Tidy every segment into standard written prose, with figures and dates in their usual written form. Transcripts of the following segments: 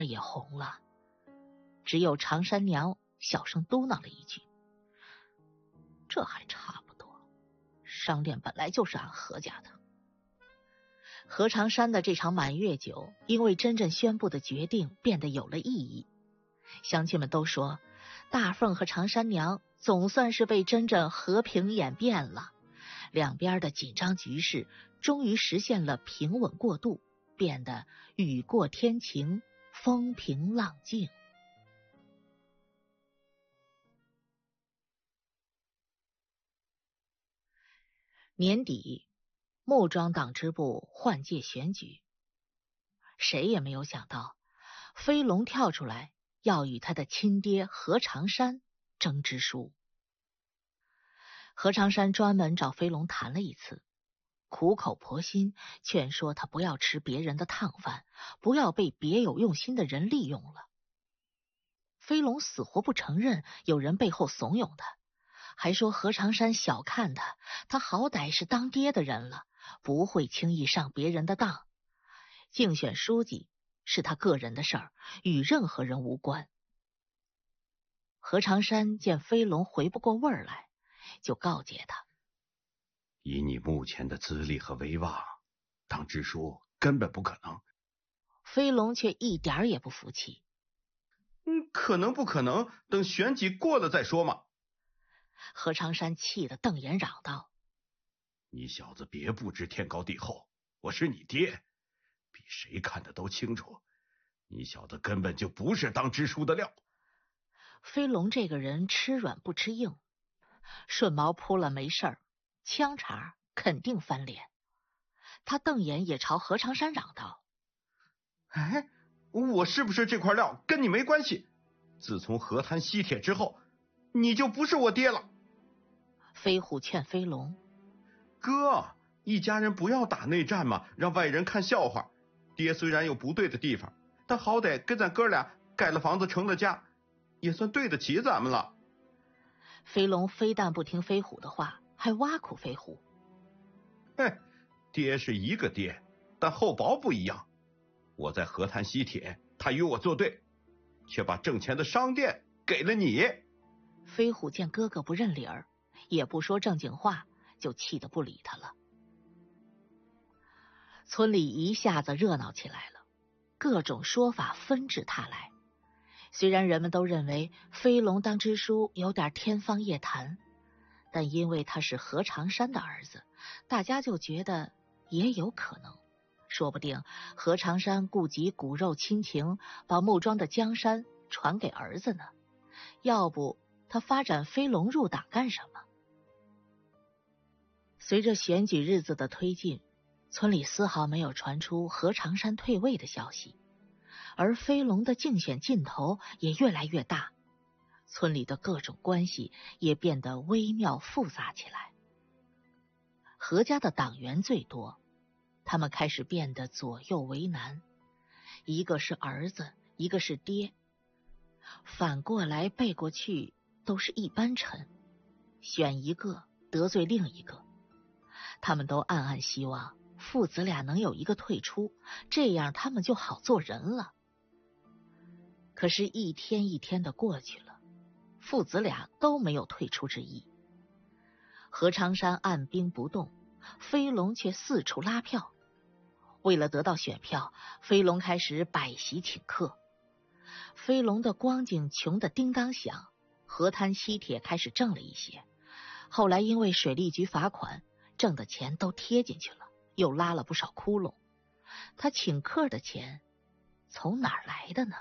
也红了。只有常山娘小声嘟囔了一句：“这还差不多，商店本来就是俺何家的。”何长山的这场满月酒，因为真正宣布的决定变得有了意义。乡亲们都说，大凤和常山娘总算是被真正和平演变了，两边的紧张局势终于实现了平稳过渡，变得雨过天晴，风平浪静。年底，木庄党支部换届选举，谁也没有想到，飞龙跳出来要与他的亲爹何长山争支书。何长山专门找飞龙谈了一次，苦口婆心劝说他不要吃别人的烫饭，不要被别有用心的人利用了。飞龙死活不承认有人背后怂恿他，还说何长山小看他，他好歹是当爹的人了，不会轻易上别人的当。竞选书记是他个人的事儿，与任何人无关。何长山见飞龙回不过味儿来，就告诫他： 以你目前的资历和威望，当支书根本不可能。 飞龙却一点也不服气： 可能不可能，等选举过了再说嘛。 何长山气得瞪眼嚷道： 你小子别不知天高地厚，我是你爹，比谁看得都清楚，你小子根本就不是当支书的料。 飞龙这个人吃软不吃硬，顺毛扑了没事儿，枪茬肯定翻脸。他瞪眼也朝何长山嚷道： 哎，我是不是这块料跟你没关系，自从河滩吸铁之后，你就不是我爹了。 飞虎劝飞龙： 哥，一家人不要打内战嘛，让外人看笑话。爹虽然有不对的地方，但好歹跟咱哥俩盖了房子成了家，也算对得起咱们了。 飞龙非但不听飞虎的话，还挖苦飞虎： 爹是一个爹，但厚薄不一样。我在河滩吸铁，他与我作对，却把挣钱的商店给了你。 飞虎见哥哥不认理儿，也不说正经话，就气得不理他了。村里一下子热闹起来了，各种说法纷至沓来。虽然人们都认为飞龙当支书有点天方夜谭，但因为他是何长山的儿子，大家就觉得也有可能。说不定何长山顾及骨肉亲情，把木庄的江山传给儿子呢，要不他发展飞龙入党干什么？随着选举日子的推进，村里丝毫没有传出何长山退位的消息，而飞龙的竞选劲头也越来越大，村里的各种关系也变得微妙复杂起来。何家的党员最多，他们开始变得左右为难，一个是儿子，一个是爹，反过来背过去都是一班臣，选一个得罪另一个。他们都暗暗希望父子俩能有一个退出，这样他们就好做人了。可是一天一天的过去了，父子俩都没有退出之意。何长山按兵不动，飞龙却四处拉票。为了得到选票，飞龙开始摆席请客。飞龙的光景穷得叮当响，河滩吸铁开始挣了一些，后来因为水利局罚款，挣的钱都贴进去了，又拉了不少窟窿。他请客的钱从哪儿来的呢？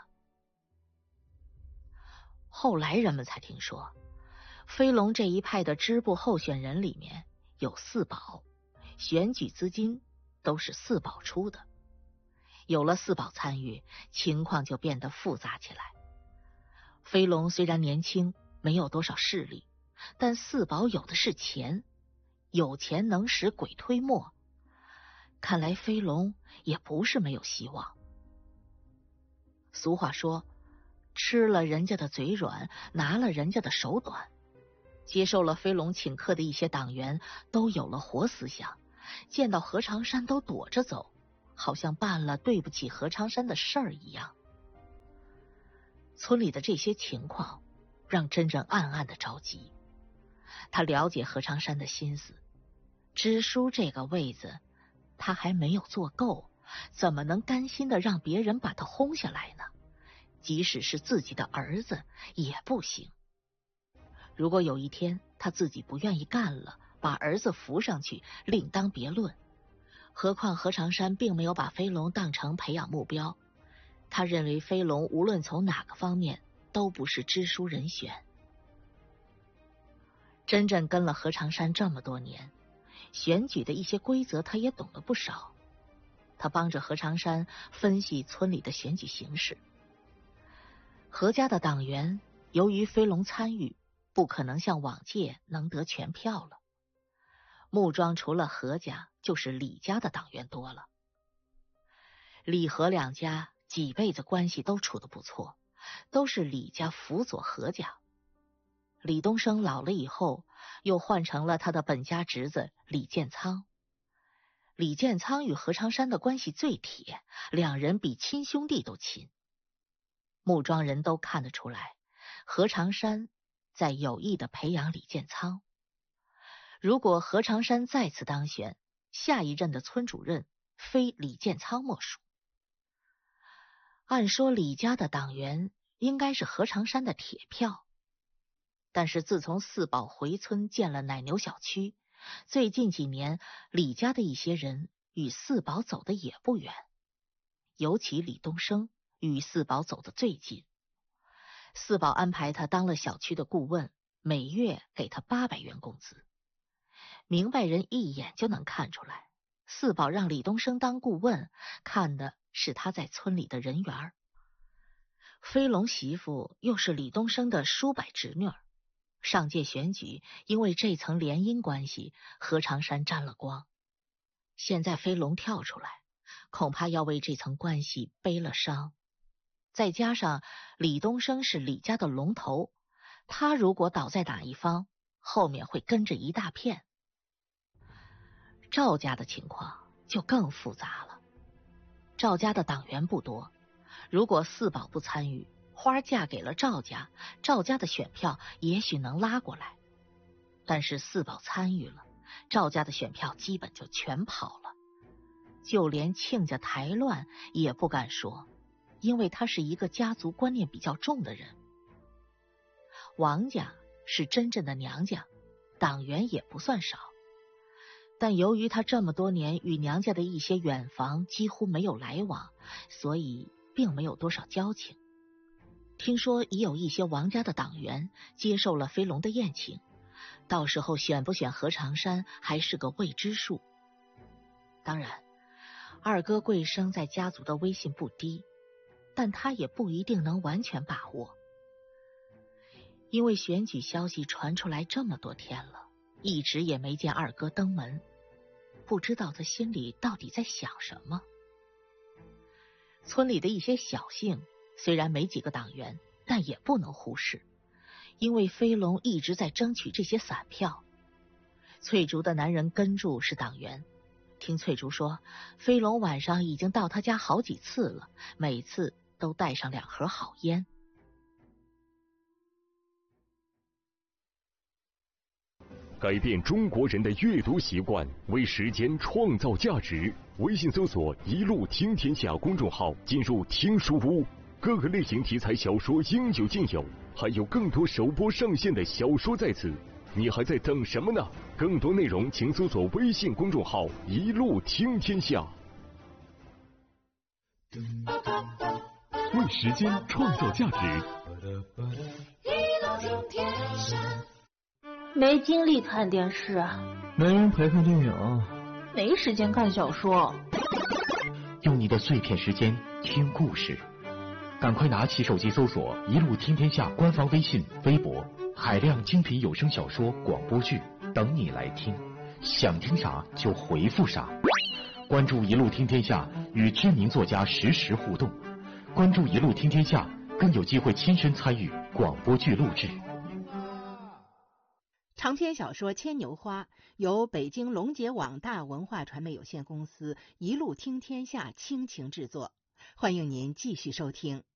后来人们才听说，飞龙这一派的支部候选人里面有四保，选举资金都是四保出的。有了四保参与，情况就变得复杂起来。飞龙虽然年轻，没有多少势力，但四保有的是钱，有钱能使鬼推磨。看来飞龙也不是没有希望。俗话说，吃了人家的嘴软，拿了人家的手短。接受了飞龙请客的一些党员都有了活思想，见到何长山都躲着走，好像办了对不起何长山的事儿一样。 村里的这些情况让真真暗暗的着急。他了解何长山的心思，支书这个位子他还没有做够，怎么能甘心的让别人把他轰下来呢？即使是自己的儿子也不行。如果有一天他自己不愿意干了，把儿子扶上去另当别论。何况何长山并没有把飞龙当成培养目标，他认为飞龙无论从哪个方面都不是支书人选。真正跟了何长山这么多年，选举的一些规则他也懂了不少。他帮着何长山分析村里的选举形势。何家的党员由于飞龙参与，不可能像往届能得全票了。木庄除了何家，就是李家的党员多了。李何两家几辈子关系都处得不错，都是李家辅佐何家。李东升老了以后，又换成了他的本家侄子李建仓。李建仓与何长山的关系最铁，两人比亲兄弟都亲。木庄人都看得出来，何长山在有意的培养李建仓。如果何长山再次当选，下一任的村主任非李建仓莫属。按说李家的党员应该是何长山的铁票，但是自从四宝回村建了奶牛小区，最近几年李家的一些人与四宝走的也不远，尤其李东升与四宝走得最近。四宝安排他当了小区的顾问，每月给他800元工资。明白人一眼就能看出来，四宝让李东升当顾问，看的是他在村里的人缘。飞龙媳妇又是李东升的叔伯侄女，上届选举因为这层联姻关系，何长山沾了光。现在飞龙跳出来，恐怕要为这层关系背了伤。再加上李东升是李家的龙头，他如果倒在哪一方，后面会跟着一大片。赵家的情况就更复杂了。赵家的党员不多，如果四宝不参与，花嫁给了赵家，赵家的选票也许能拉过来。但是四宝参与了，赵家的选票基本就全跑了，就连亲家抬乱也不敢说，因为他是一个家族观念比较重的人。王家是真正的娘家，党员也不算少，但由于他这么多年与娘家的一些远房几乎没有来往，所以并没有多少交情。听说已有一些王家的党员接受了飞龙的宴请，到时候选不选何长山还是个未知数。当然，二哥贵生在家族的威信不低，但他也不一定能完全把握。因为选举消息传出来这么多天了，一直也没见二哥登门，不知道他心里到底在想什么。村里的一些小姓虽然没几个党员，但也不能忽视，因为飞龙一直在争取这些散票。翠竹的男人跟住是党员，听翠竹说，飞龙晚上已经到他家好几次了，每次都带上2盒好烟。 改变中国人的阅读习惯，为时间创造价值。微信搜索“一路听天下”公众号，进入听书屋，各个类型题材小说应有尽有，还有更多首播上线的小说在此，你还在等什么呢？更多内容请搜索微信公众号“一路听天下”。为时间创造价值。 一路听天下。没精力看电视啊， 没人陪看电影， 没时间看小说。 用你的碎片时间听故事，赶快拿起手机搜索“一路听天下”官方微信、微博，海量精品有声小说、广播剧等你来听，想听啥就回复啥。关注“一路听天下”，与知名作家实时互动。关注“一路听天下”，更有机会亲身参与广播剧录制。 长篇小说《牵牛花》由北京龙杰网大文化传媒有限公司一路听天下倾情制作，欢迎您继续收听。